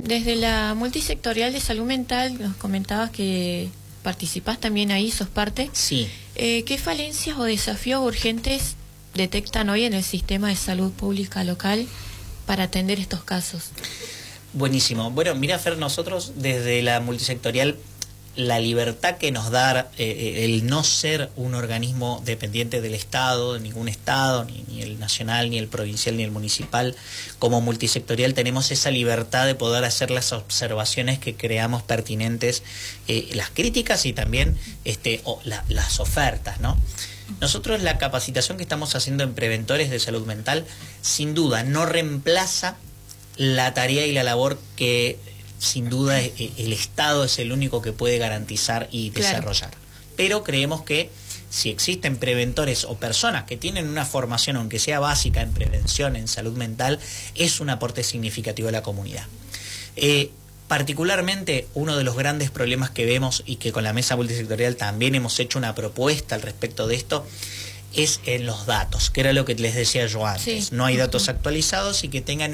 Desde la multisectorial de salud mental nos comentabas que participás también ahí, sos parte. Sí. ¿Qué falencias o desafíos urgentes detectan hoy en el sistema de salud pública local para atender estos casos? Buenísimo. Bueno, mira, Fer, nosotros desde la multisectorial, la libertad que nos da el no ser un organismo dependiente del Estado, de ningún Estado, ni el nacional, ni el provincial, ni el municipal, como multisectorial tenemos esa libertad de poder hacer las observaciones que creamos pertinentes, las críticas y también las ofertas, ¿no? Nosotros la capacitación que estamos haciendo en preventores de salud mental, sin duda, no reemplaza la tarea y la labor que sin duda el Estado es el único que puede garantizar y desarrollar. Claro. Pero creemos que si existen preventores o personas que tienen una formación, aunque sea básica, en prevención, en salud mental, es un aporte significativo a la comunidad. Particularmente, uno de los grandes problemas que vemos y que con la mesa multisectorial también hemos hecho una propuesta al respecto de esto, es en los datos, que era lo que les decía yo antes. Sí. No hay datos actualizados y que tengan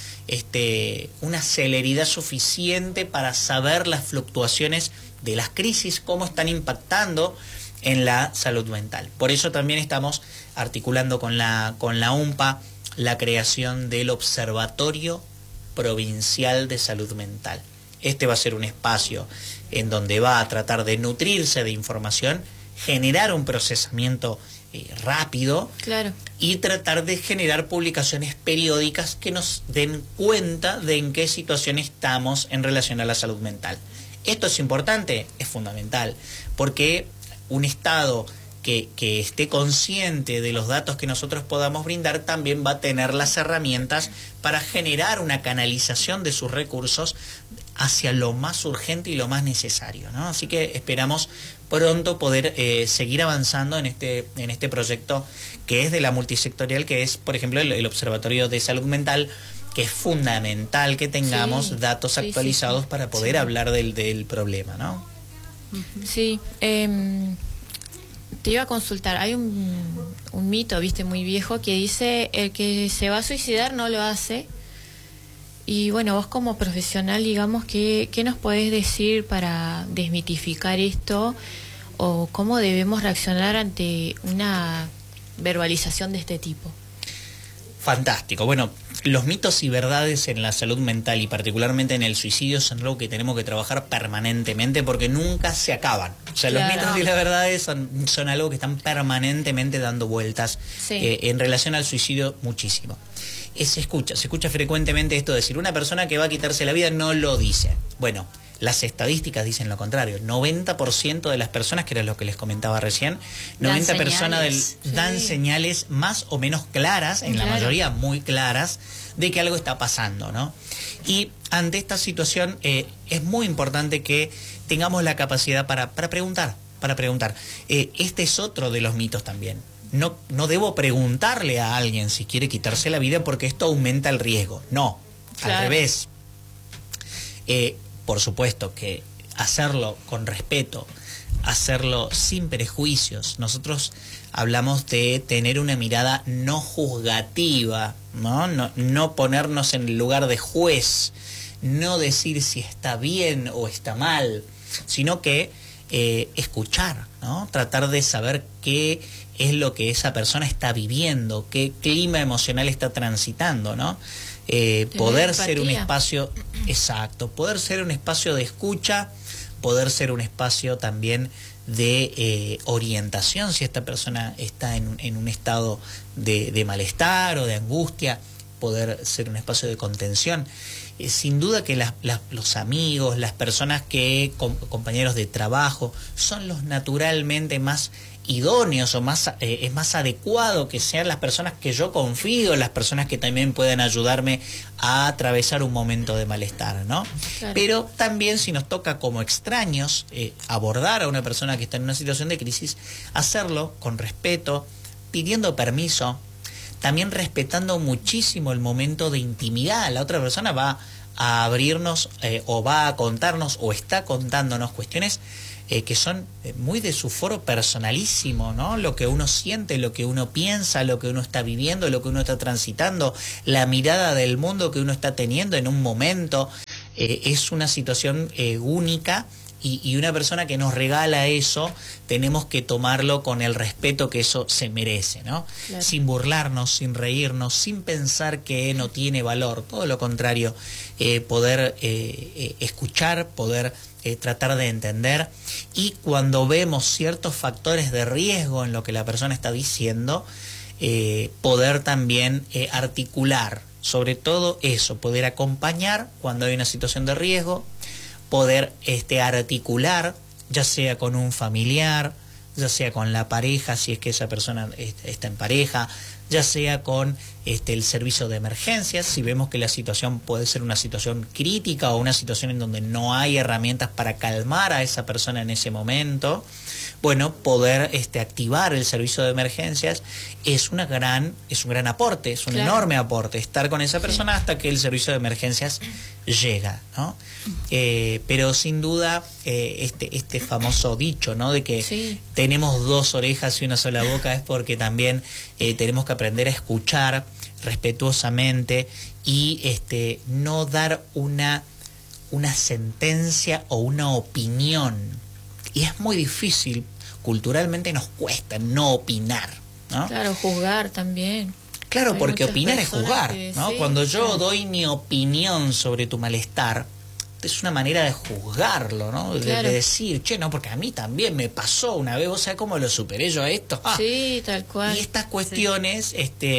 una celeridad suficiente para saber las fluctuaciones de las crisis, cómo están impactando en la salud mental. Por eso también estamos articulando con la UMPA la creación del Observatorio Provincial de Salud Mental. Este va a ser un espacio en donde va a tratar de nutrirse de información, generar un procesamiento rápido, claro, y tratar de generar publicaciones periódicas que nos den cuenta de en qué situación estamos en relación a la salud mental. ¿Esto es importante? Es fundamental, porque un Estado que esté consciente de los datos que nosotros podamos brindar también va a tener las herramientas para generar una canalización de sus recursos hacia lo más urgente y lo más necesario, ¿no? Así que esperamos pronto poder seguir avanzando en este proyecto que es de la multisectorial, que es, por ejemplo, el Observatorio de Salud Mental, que es fundamental que tengamos datos actualizados para poder hablar del problema, ¿no? Sí, te iba a consultar, hay un mito, viste, muy viejo, que dice: el que se va a suicidar no lo hace. Y bueno, vos como profesional, digamos, ¿qué nos podés decir para desmitificar esto? ¿O cómo debemos reaccionar ante una verbalización de este tipo? Fantástico. Bueno, los mitos y verdades en la salud mental y particularmente en el suicidio son algo que tenemos que trabajar permanentemente porque nunca se acaban. O sea, claro, los mitos y las verdades son algo que están permanentemente dando vueltas. Sí. En relación al suicidio, muchísimo. Se escucha frecuentemente esto de decir, una persona que va a quitarse la vida no lo dice. Bueno, las estadísticas dicen lo contrario. 90% de las personas, que era lo que les comentaba recién, 90 personas dan señales más o menos claras, en la mayoría muy claras, de que algo está pasando, ¿no? Y ante esta situación es muy importante que tengamos la capacidad para preguntar. Este es otro de los mitos también. No debo preguntarle a alguien si quiere quitarse la vida porque esto aumenta el riesgo. No, claro, al revés. Por supuesto que hacerlo con respeto, hacerlo sin prejuicios. Nosotros hablamos de tener una mirada no juzgativa, no ponernos en el lugar de juez, no decir si está bien o está mal, sino que escuchar, ¿no? Tratar de saber qué es lo que esa persona está viviendo, qué clima emocional está transitando, ¿no? Poder ser un espacio, exacto, poder ser un espacio de escucha, poder ser un espacio también de orientación si esta persona está en un estado de malestar o de angustia, poder ser un espacio de contención. Sin duda que los amigos, las personas compañeros de trabajo, son los naturalmente más idóneos o es más adecuado que sean las personas que yo confío, las personas que también puedan ayudarme a atravesar un momento de malestar, ¿no? Claro. Pero también si nos toca como extraños abordar a una persona que está en una situación de crisis, hacerlo con respeto, pidiendo permiso, también respetando muchísimo el momento de intimidad. La otra persona va a abrirnos o va a contarnos o está contándonos cuestiones que son muy de su foro personalísimo, ¿no? Lo que uno siente, lo que uno piensa, lo que uno está viviendo, lo que uno está transitando, la mirada del mundo que uno está teniendo en un momento. es una situación única. Y una persona que nos regala eso, tenemos que tomarlo con el respeto que eso se merece, ¿no? Claro. Sin burlarnos, sin reírnos, sin pensar que no tiene valor. Todo lo contrario, poder escuchar, poder tratar de entender. Y cuando vemos ciertos factores de riesgo en lo que la persona está diciendo, poder también articular, sobre todo eso, poder acompañar cuando hay una situación de riesgo, poder articular, ya sea con un familiar, ya sea con la pareja, si es que esa persona está en pareja, ya sea con el servicio de emergencias, si vemos que la situación puede ser una situación crítica o una situación en donde no hay herramientas para calmar a esa persona en ese momento. Bueno, poder activar el servicio de emergencias es un gran aporte, es un claro. enorme aporte, estar con esa persona sí. hasta que el servicio de emergencias llega, ¿no? Pero sin duda este famoso dicho, ¿no? De que sí. tenemos dos orejas y una sola boca, es porque también tenemos que aprender a escuchar respetuosamente y no dar una sentencia o una opinión. Y es muy difícil, culturalmente nos cuesta no opinar, ¿no? Claro, juzgar también. Claro, hay porque opinar es juzgar, ¿no? Sí, cuando yo claro. doy mi opinión sobre tu malestar, es una manera de juzgarlo, ¿no? Claro. De decir, che, no, porque a mí también me pasó una vez, ¿vos sabés cómo lo superé yo a esto? Ah. Sí, tal cual. Y estas cuestiones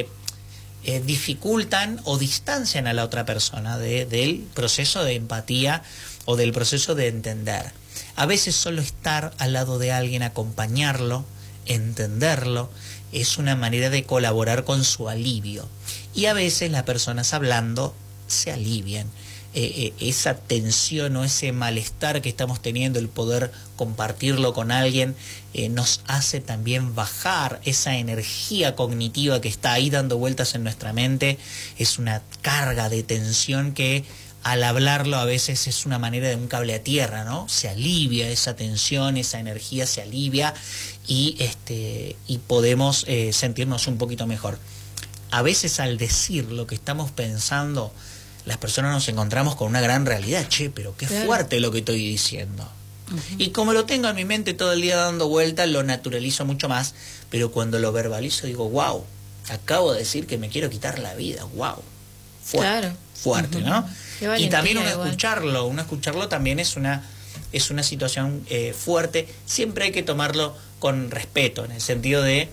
dificultan o distancian a la otra persona del proceso de empatía o del proceso de entender. A veces solo estar al lado de alguien, acompañarlo, entenderlo, es una manera de colaborar con su alivio. Y a veces las personas hablando se alivian. Esa tensión o ese malestar que estamos teniendo, el poder compartirlo con alguien, nos hace también bajar esa energía cognitiva que está ahí dando vueltas en nuestra mente. Es una carga de tensión que al hablarlo a veces es una manera de un cable a tierra, ¿no? Se alivia esa tensión, esa energía se alivia y podemos sentirnos un poquito mejor. A veces al decir lo que estamos pensando, las personas nos encontramos con una gran realidad. Che, pero qué claro. fuerte lo que estoy diciendo. Uh-huh. Y como lo tengo en mi mente todo el día dando vueltas, lo naturalizo mucho más, pero cuando lo verbalizo digo, wow, acabo de decir que me quiero quitar la vida, wow. Fuerte, claro. fuerte, uh-huh. ¿no? Y también uno escucharlo también es una situación fuerte. Siempre hay que tomarlo con respeto, en el sentido de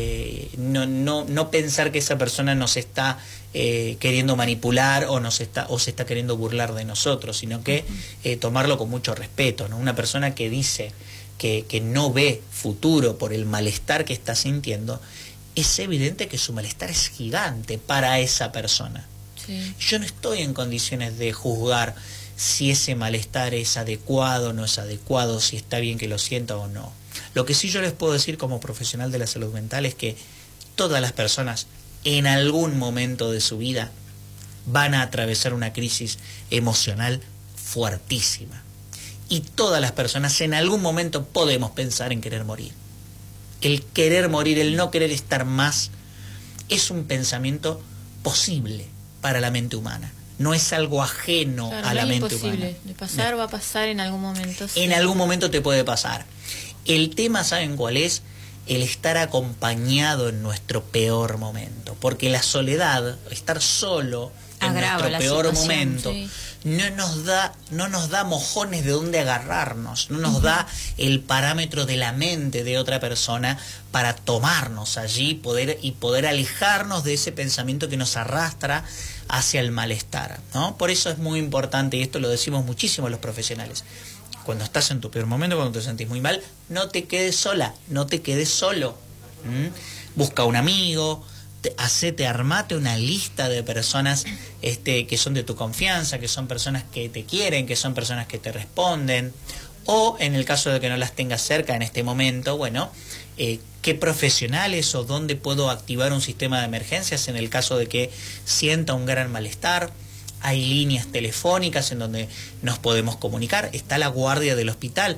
no pensar que esa persona nos está queriendo manipular o se está queriendo burlar de nosotros, sino que tomarlo con mucho respeto, ¿no? Una persona que dice que no ve futuro por el malestar que está sintiendo, es evidente que su malestar es gigante para esa persona. Sí. Yo no estoy en condiciones de juzgar si ese malestar es adecuado o no es adecuado, si está bien que lo sienta o no. Lo que sí yo les puedo decir como profesional de la salud mental es que todas las personas en algún momento de su vida van a atravesar una crisis emocional fuertísima. Y todas las personas en algún momento podemos pensar en querer morir. El querer morir, el no querer estar más, es un pensamiento posible para la mente humana. No es algo ajeno claro, a la mente imposible. humana. De pasar va a pasar en algún momento. Sí. En algún momento te puede pasar. El tema, ¿saben cuál es? El estar acompañado en nuestro peor momento. Porque la soledad, estar solo en nuestro peor momento, sí. no nos da mojones de dónde agarrarnos, no nos da el parámetro de la mente de otra persona para tomarnos allí poder alejarnos de ese pensamiento que nos arrastra hacia el malestar, ¿no? Por eso es muy importante, y esto lo decimos muchísimo los profesionales, cuando estás en tu peor momento, cuando te sentís muy mal, no te quedes sola, no te quedes solo. Busca un amigo, armate una lista de personas que son de tu confianza, que son personas que te quieren, que son personas que te responden, o en el caso de que no las tengas cerca en este momento, bueno, qué profesionales o dónde puedo activar un sistema de emergencias en el caso de que sienta un gran malestar. Hay líneas telefónicas en donde nos podemos comunicar. Está la guardia del hospital.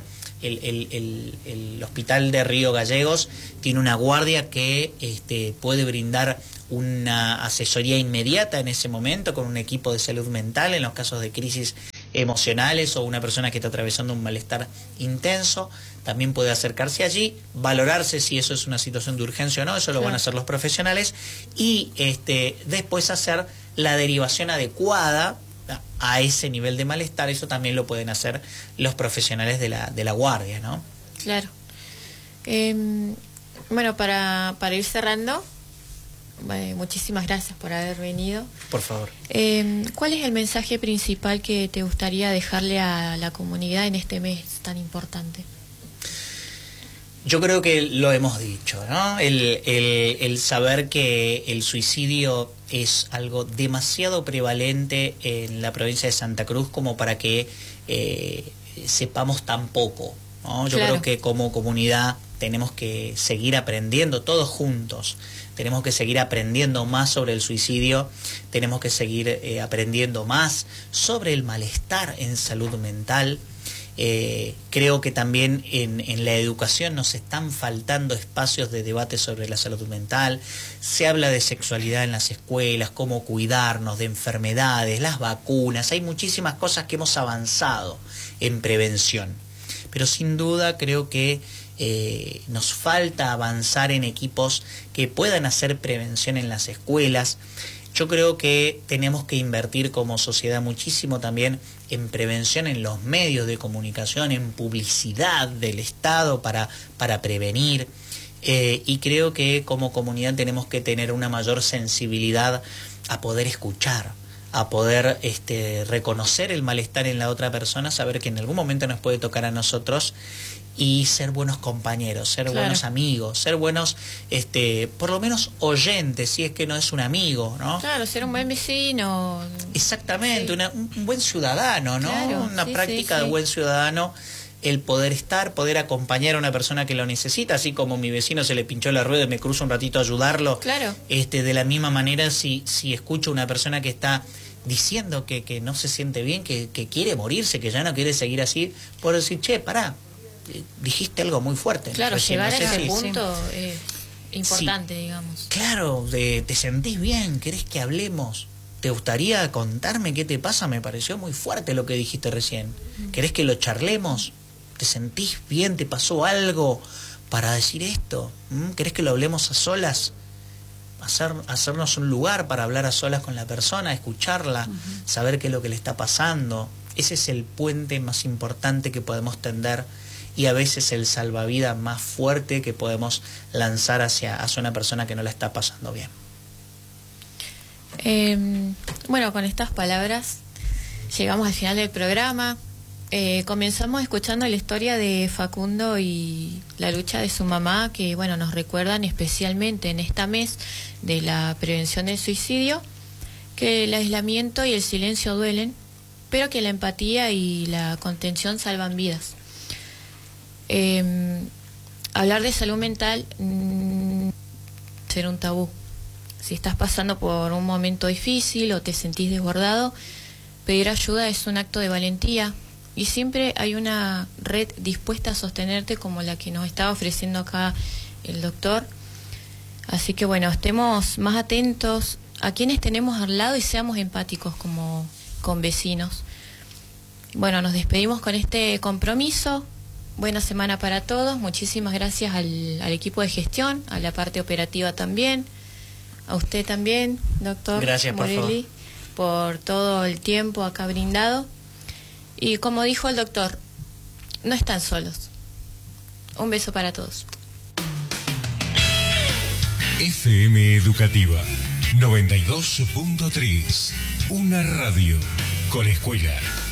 El hospital de Río Gallegos tiene una guardia que puede brindar una asesoría inmediata en ese momento con un equipo de salud mental en los casos de crisis emocionales o una persona que está atravesando un malestar intenso, también puede acercarse allí, valorarse si eso es una situación de urgencia o no, eso lo van a hacer los profesionales, y después hacer la derivación adecuada a ese nivel de malestar. Eso también lo pueden hacer los profesionales de la guardia, ¿no? Claro. Bueno, para ir cerrando, muchísimas gracias por haber venido. Por favor. ¿Cuál es el mensaje principal que te gustaría dejarle a la comunidad en este mes tan importante? Yo creo que lo hemos dicho, ¿no? El saber que el suicidio es algo demasiado prevalente en la provincia de Santa Cruz como para que sepamos tan poco, ¿no? Yo creo que como comunidad tenemos que seguir aprendiendo todos juntos, tenemos que seguir aprendiendo más sobre el suicidio, tenemos que seguir aprendiendo más sobre el malestar en salud mental. Creo que también en la educación nos están faltando espacios de debate sobre la salud mental. Se habla de sexualidad en las escuelas, cómo cuidarnos, de enfermedades, las vacunas. Hay muchísimas cosas que hemos avanzado en prevención, pero sin duda creo que nos falta avanzar en equipos que puedan hacer prevención en las escuelas. Yo creo que tenemos que invertir como sociedad muchísimo también en prevención en los medios de comunicación, en publicidad del Estado para prevenir. Y creo que como comunidad tenemos que tener una mayor sensibilidad a poder escuchar, a poder reconocer el malestar en la otra persona, saber que en algún momento nos puede tocar a nosotros, y ser buenos compañeros, ser buenos amigos, ser buenos, por lo menos oyentes, si es que no es un amigo, ¿no? Claro, ser un buen vecino. Exactamente, un buen ciudadano, ¿no? Claro, una práctica de buen ciudadano, el poder poder acompañar a una persona que lo necesita, así como mi vecino se le pinchó la rueda y me cruzo un ratito a ayudarlo. Claro. De la misma manera, si escucho a una persona que está diciendo que no se siente bien, que quiere morirse, que ya no quiere seguir así, por decir, che, pará, dijiste algo muy fuerte. Claro, llegar a ese punto es importante, digamos. Claro, ¿te sentís bien? ¿Querés que hablemos? ¿Te gustaría contarme qué te pasa? Me pareció muy fuerte lo que dijiste recién. ¿Querés que lo charlemos? ¿Te sentís bien? ¿Te pasó algo para decir esto? ¿Querés que lo hablemos a solas? Hacernos un lugar para hablar a solas con la persona, escucharla, saber qué es lo que le está pasando. Ese es el puente más importante que podemos tender, y a veces el salvavidas más fuerte que podemos lanzar hacia una persona que no la está pasando bien. Bueno, con estas palabras llegamos al final del programa. Comenzamos escuchando la historia de Facundo y la lucha de su mamá, que bueno, nos recuerdan especialmente en este mes de la prevención del suicidio, que el aislamiento y el silencio duelen, pero que la empatía y la contención salvan vidas. Hablar de salud mental será un tabú. Si estás pasando por un momento difícil o te sentís desbordado, pedir ayuda es un acto de valentía, y siempre hay una red dispuesta a sostenerte, como la que nos está ofreciendo acá el doctor. Así que bueno, estemos más atentos a quienes tenemos al lado y seamos empáticos como con vecinos. Bueno, nos despedimos con este compromiso. Buena semana para todos. Muchísimas gracias al equipo de gestión, a la parte operativa también, a usted también, doctor. Gracias, Morelli, por todo el tiempo acá brindado. Y como dijo el doctor, no están solos. Un beso para todos. FM Educativa 92.3, una radio con escuela.